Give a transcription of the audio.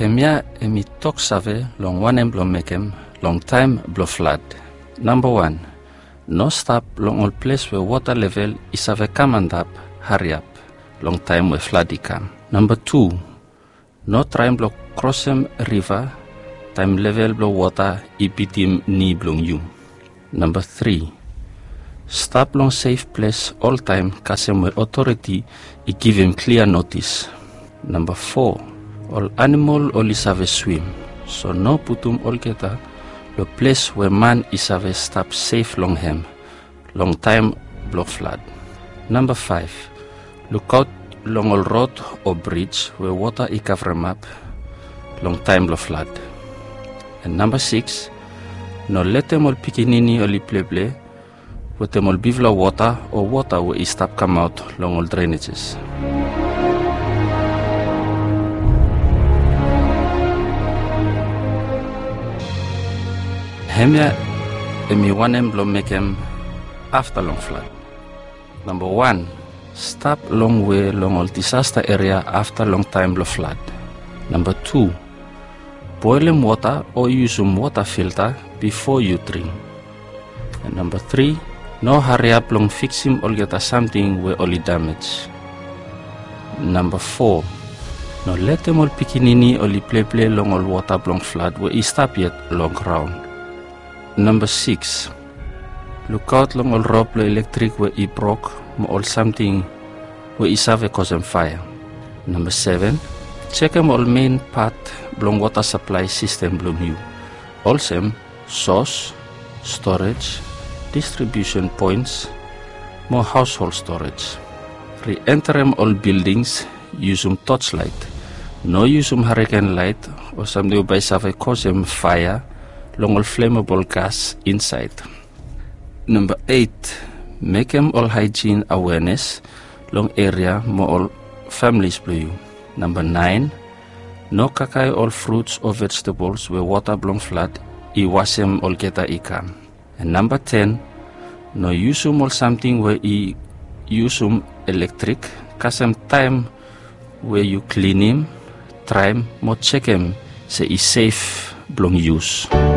Hemia emi tok save long one blom mekem long time blow flood. Number 1. No stop long all place where water level is have come and up, hurry up. Long time where flood come. Number 2. No try and blow cross river, time level blow water ipitim ni blong you. Number 3. Stop long safe place all time kasem where authority I give him clear notice. Number 4. All animal only have swim, so no putum all geta the place where man is have stop safe long him, long time blow flood. Number 5. Look out long all road or bridge where water I cover up, long time blow flood. And number 6. No let them all pikinini only play with them all bivla water or water where I stop come out long all drainages. Hemia emi one blom mekem after long flood. Number 1. Stop long way long all disaster area after long time blow flood. Number 2. Boil water or use water filter before you drink. And number 3. No hurry up long fix him or get something where only damage. Number 4. No let them all pikinini only play long all water blong flood where he stop yet long ground. Number 6. Look out long all rope electric where he broke or something where he have cause fire. Number 7. Check all main part blong water supply system blong you. Also source, storage, distribution points, more household storage. Re-enter all buildings, use torchlight. No use hurricane light or something by have cause fire long all flammable gas inside. Number 8. Make all hygiene awareness long area more all families blue you. Number 9. No kakai all fruits or vegetables where water blong flood I wash all geta ikam. And number 10. No use all something where I use electric kasem time where you clean him, try him, more check him say is safe blong use.